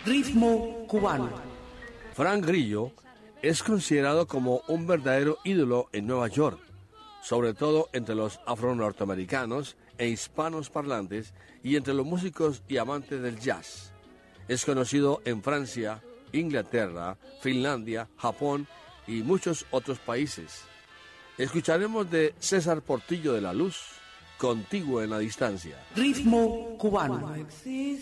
Ritmo cubano. Frank Grillo es considerado como un verdadero ídolo en Nueva York, sobre todo entre los afro-norteamericanos e hispanos parlantes y entre los músicos y amantes del jazz. Es conocido en Francia, Inglaterra, Finlandia, Japón y muchos otros países. Escucharemos de César Portillo de la Luz, Contigo en la Distancia. Ritmo cubano.